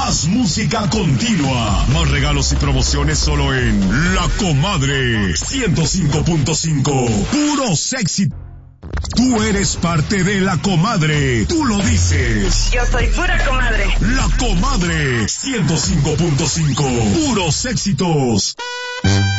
Más música continua. Más regalos y promociones solo en La Comadre 105.5. Puros éxitos. Tú eres parte de La Comadre. Tú lo dices. Yo soy pura comadre. La Comadre 105.5. Puros éxitos.